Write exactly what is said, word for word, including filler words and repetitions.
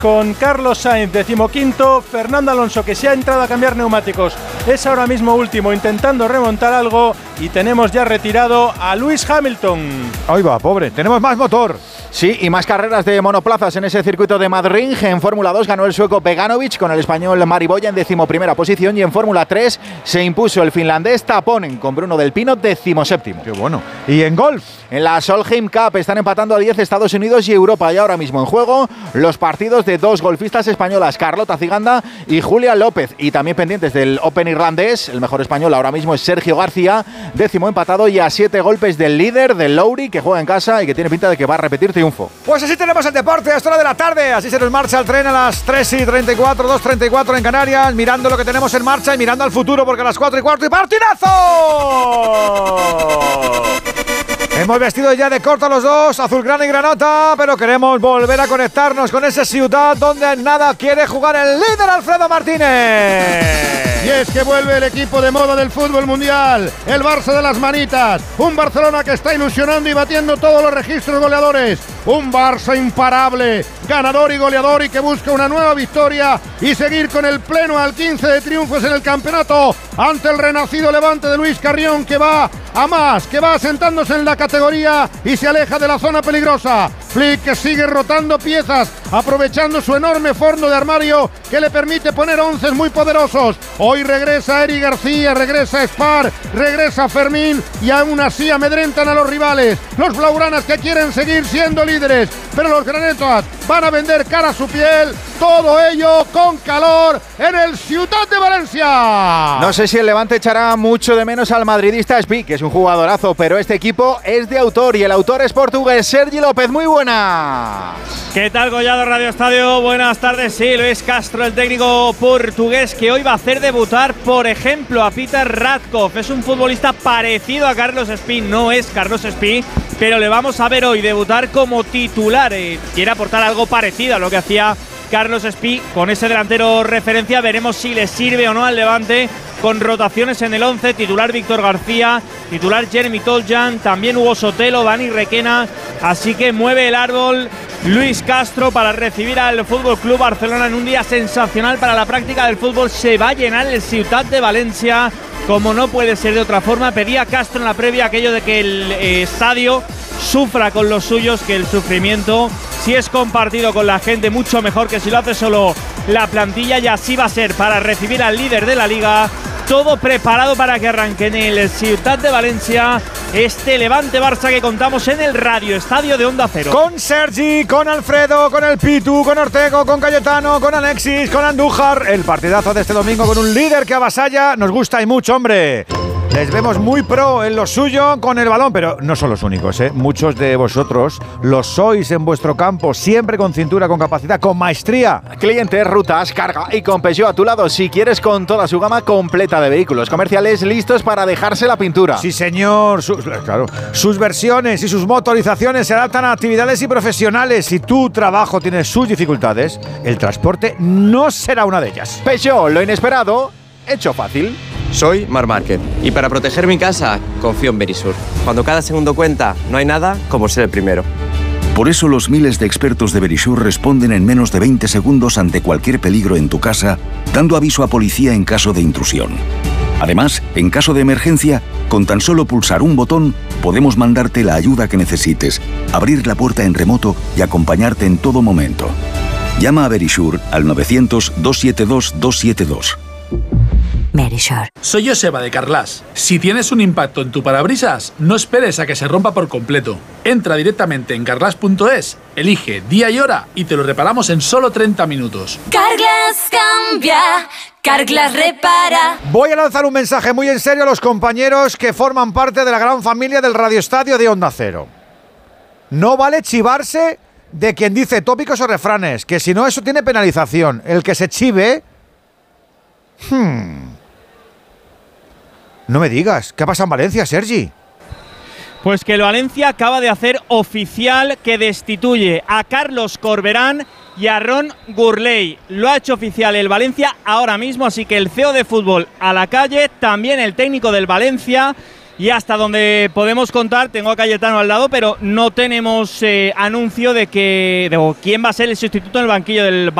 con Carlos Sainz decimoquinto, Fernando Alonso, que se ha entrado a cambiar neumáticos, es ahora mismo último intentando remontar algo, y tenemos ya retirado a Lewis Hamilton. Ahí va, pobre, tenemos más motor. Sí, y más carreras de monoplazas en ese circuito de Madrid. En Fórmula dos ganó el sueco Beganovic con el español Mariboya en decimoprimera posición, y en Fórmula tres se impuso el finlandés Taponen con Bruno Del Pino decimoséptimo. Qué bueno. ¿Y en golf? En la Solheim Cup están empatando a diez Estados Unidos y Europa, y ahora mismo en juego los partidos de dos golfistas españolas, Carlota Ciganda y Julia López, y también pendientes del Open irlandés. El mejor español ahora mismo es Sergio García, décimo empatado y a siete golpes del líder, del Lowry, que juega en casa y que tiene pinta de que va a repetir triunfo. Pues así tenemos el deporte a esta hora de la tarde. Así se nos marcha el tren a las tres y treinta y cuatro, dos y treinta y cuatro en Canarias, mirando lo que tenemos en marcha y mirando al futuro, porque a las cuatro y cuarto y ¡partidazo! Hemos vestido ya de corto los dos, azulgrana y granota, pero queremos volver a conectarnos con esa ciudad donde nada quiere jugar el líder Alfredo Martínez. Y es que vuelve el equipo de moda del fútbol mundial, el Barça de las manitas, un Barcelona que está ilusionando y batiendo todos los registros goleadores, un Barça imparable, ganador y goleador, y que busca una nueva victoria y seguir con el pleno al quince de triunfos en el campeonato ante el renacido Levante de Luis Carrión, que va a más, que va asentándose en la categoría y se aleja de la zona peligrosa. Flick, que sigue rotando piezas, aprovechando su enorme fondo de armario que le permite poner once muy poderosos. Hoy regresa Eric García, regresa Spar, regresa Fermín, y aún así amedrentan a los rivales. Los blaugranas que quieren seguir siendo líderes, pero los granetas van a vender cara a su piel. Todo ello con calor en el Ciutat de Valencia. No sé si el Levante echará mucho de menos al madridista Espi, que es un jugadorazo, pero este equipo es de autor, y el autor es portugués. Sergi López, muy buenas. ¿Qué tal, Collado Radio Estadio? Buenas tardes. Sí, Luis Castro, el técnico portugués, que hoy va a hacer debutar, por ejemplo, a Peter Radkov. Es un futbolista parecido a Carlos Espi, no es Carlos Espi, pero le vamos a ver hoy debutar como titular. Eh, quiere aportar algo parecido a lo que hacía Carlos Espi con ese delantero referencia. Veremos si le sirve o no al Levante, con rotaciones en el once, titular Víctor García, titular Jeremy Toljan, también Hugo Sotelo, Dani Requena. Así que mueve el árbol Luis Castro para recibir al F C Barcelona en un día sensacional para la práctica del fútbol. Se va a llenar el Ciutat de Valencia, como no puede ser de otra forma. Pedía Castro en la previa aquello de que el eh, estadio sufra con los suyos, que el sufrimiento, si es compartido con la gente, mucho mejor que si lo hace solo la plantilla, y así va a ser para recibir al líder de la liga. Todo preparado para que arranque en el Ciutat de Valencia este Levante-Barça que contamos en el Radio Estadio de Onda Cero. Con Sergi, con Alfredo, con el Pitu, con Ortego, con Cayetano, con Alexis, con Andújar. El partidazo de este domingo con un líder que avasalla. Nos gusta y mucho, hombre. Les vemos muy pro en lo suyo con el balón, pero no son los únicos, ¿eh? Muchos de vosotros lo sois en vuestro campo, siempre con cintura, con capacidad, con maestría. Clientes, rutas, carga y con Peugeot a tu lado, si quieres, con toda su gama completa de vehículos comerciales listos para dejarse la pintura. Sí, señor. Sus, claro, sus versiones y sus motorizaciones se adaptan a actividades y profesionales. Si tu trabajo tiene sus dificultades, el transporte no será una de ellas. Peugeot, lo inesperado, hecho fácil. Soy Marc Márquez y para proteger mi casa confío en Verisur. Cuando cada segundo cuenta, no hay nada como ser el primero. Por eso los miles de expertos de Verisur responden en menos de veinte segundos ante cualquier peligro en tu casa, dando aviso a policía en caso de intrusión. Además, en caso de emergencia, con tan solo pulsar un botón, podemos mandarte la ayuda que necesites, abrir la puerta en remoto y acompañarte en todo momento. Llama a Verisur al novecientos, doscientos setenta y dos, doscientos setenta y dos. Verisur. Soy Joseba de Carglass. Si tienes un impacto en tu parabrisas, no esperes a que se rompa por completo. Entra directamente en carglass punto es, elige día y hora y te lo reparamos en solo treinta minutos. Carglass cambia, Carglass repara. Voy a lanzar un mensaje muy en serio a los compañeros que forman parte de la gran familia del Radio Estadio de Onda Cero. No vale chivarse de quien dice tópicos o refranes, que si no eso tiene penalización. El que se chive... Hmm... No me digas, ¿qué ha pasado en Valencia, Sergi? Pues que el Valencia acaba de hacer oficial que destituye a Carlos Corberán y a Ron Gurley. Lo ha hecho oficial el Valencia ahora mismo, así que el C E O de fútbol a la calle, también el técnico del Valencia, Y hasta donde podemos contar, tengo a Cayetano al lado, pero no tenemos eh, anuncio de que de quién va a ser el sustituto en el banquillo del